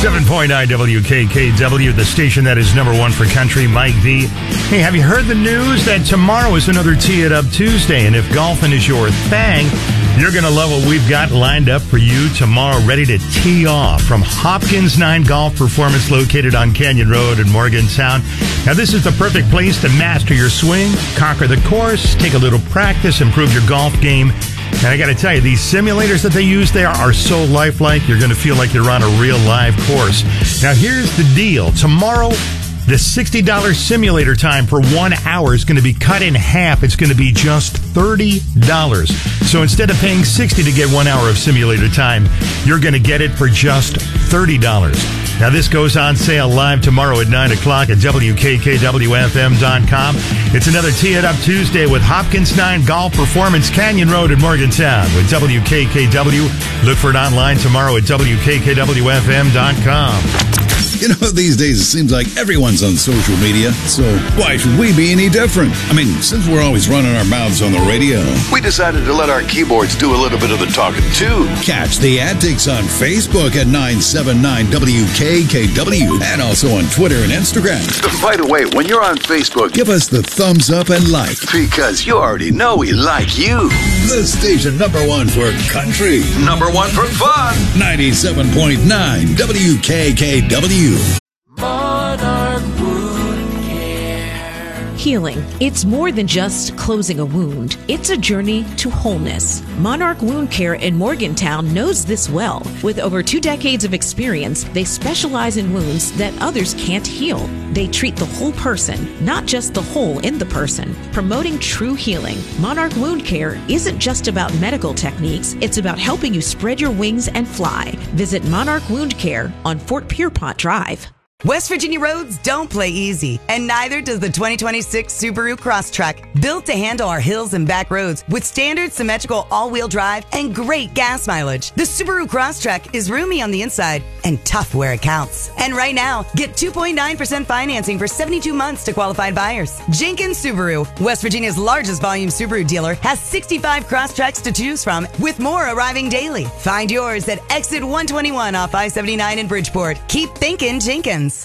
7.9 WKKW, the station that is number one for country, Mike D. Hey, have you heard the news that tomorrow is another Tee It Up Tuesday? And if golfing is your thing, you're going to love what we've got lined up for you tomorrow, ready to tee off from Hopkins 9 Golf Performance, located on Canyon Road in Morgantown. Now, this is the perfect place to master your swing, conquer the course, take a little practice, improve your golf game. And I got to tell you, these simulators that they use there are so lifelike, you're going to feel like you're on a real live course. Now, here's the deal. Tomorrow, the $60 simulator time for 1 hour is going to be cut in half. It's going to be just $30. So instead of paying $60 to get 1 hour of simulator time, you're going to get it for just $30. Now, this goes on sale live tomorrow at 9 o'clock at WKKWFM.com. It's another Tee It Up Tuesday with Hopkins 9 Golf Performance, Canyon Road in Morgantown with WKKW. Look for it online tomorrow at WKKWFM.com. You know, these days it seems like everyone's on social media, so why should we be any different? I mean, since we're always running our mouths on the radio, we decided to let our keyboards do a little bit of the talking, too. Catch the antics on Facebook at 979WKKW and also on Twitter and Instagram. By the way, when you're on Facebook, give us the thumbs up and like. Because you already know we like you. The station number one for country. Number one for fun. 97.9 WKKW. Monarch Wound Care. Healing. It's more than just closing a wound. It's a journey to wholeness. Monarch Wound Care in Morgantown knows this well. With over 2 decades of experience, they specialize in wounds that others can't heal. They treat the whole person, not just the hole in the person. Promoting true healing. Monarch Wound Care isn't just about medical techniques. It's about helping you spread your wings and fly. Visit Monarch Wound Care on Fort Pierpont Drive. West Virginia roads don't play easy, and neither does the 2026 Subaru Crosstrek. Built to handle our hills and back roads with standard symmetrical all-wheel drive and great gas mileage. The Subaru Crosstrek is roomy on the inside and tough where it counts. And right now, get 2.9% financing for 72 months to qualified buyers. Jenkins Subaru, West Virginia's largest volume Subaru dealer, has 65 Crosstreks to choose from, with more arriving daily. Find yours at exit 121 off I-79 in Bridgeport. Keep thinking Jenkins.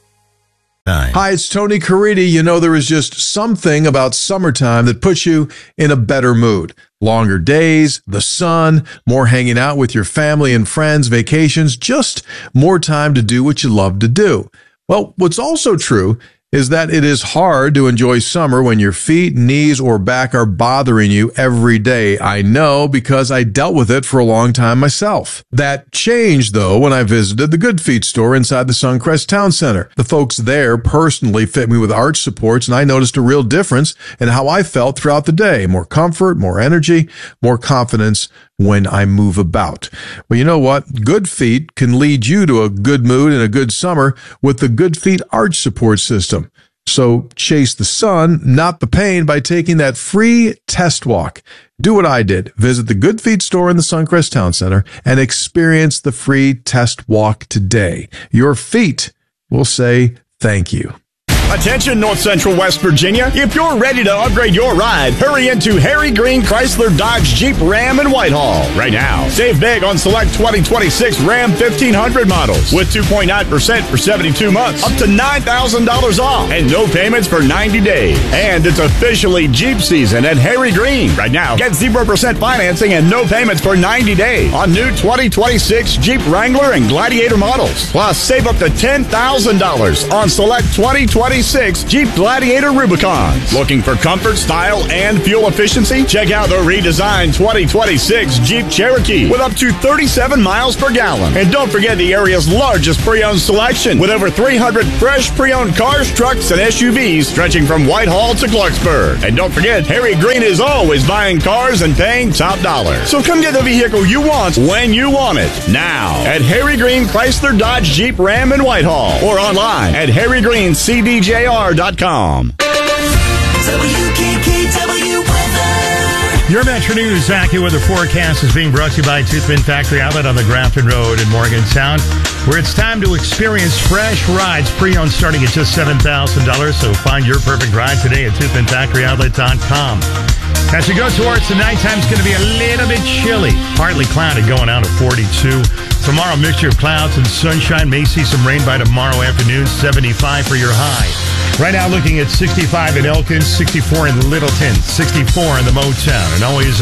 Hi, it's Tony Caridi. You know, there is just something about summertime that puts you in a better mood. Longer days, the sun, more hanging out with your family and friends, vacations, just more time to do what you love to do. Well, what's also true is that it is hard to enjoy summer when your feet, knees, or back are bothering you every day. I know because I dealt with it for a long time myself. That changed, though, when I visited the Good Feet store inside the Suncrest Town Center. The folks there personally fit me with arch supports, and I noticed a real difference in how I felt throughout the day. More comfort, more energy, more confidence when I move about. Well, you know what? Good Feet can lead you to a good mood and a good summer with the Good Feet arch support system. So chase the sun, not the pain, by taking that free test walk. Do what I did. Visit the Good Feet store in the Suncrest Town Center and experience the free test walk today. Your feet will say thank you. Attention North Central West Virginia. If you're ready to upgrade your ride, hurry into Harry Green Chrysler Dodge Jeep Ram in Whitehall. Right now, save big on select 2026 Ram 1500 models with 2.9% for 72 months, up to $9,000 off, and no payments for 90 days. And it's officially Jeep season at Harry Green. Right now, get 0% financing and no payments for 90 days on new 2026 Jeep Wrangler and Gladiator models. Plus, save up to $10,000 on select 2026 Jeep Gladiator Rubicons. Looking for comfort, style, and fuel efficiency? Check out the redesigned 2026 Jeep Cherokee with up to 37 miles per gallon. And don't forget the area's largest pre-owned selection with over 300 fresh pre-owned cars, trucks, and SUVs stretching from Whitehall to Clarksburg. And don't forget, Harry Green is always buying cars and paying top dollar. So come get the vehicle you want when you want it. Now at Harry Green Chrysler Dodge Jeep Ram in Whitehall or online at harrygreencdjr.com. WKKW weather. Your Metro News AccuWeather forecast is being brought to you by Toothpin Factory Outlet on the Grafton Road in Morgantown, where it's time to experience fresh rides, pre-owned starting at just $7,000. So find your perfect ride today at toothpinfactoryoutlet.com. As we go towards the nighttime, it's going to be a little bit chilly. Partly cloudy going out at 42. Tomorrow, mixture of clouds and sunshine. May see some rain by tomorrow afternoon. 75 for your high. Right now, looking at 65 in Elkins, 64 in Littleton, 64 in the Motown, and always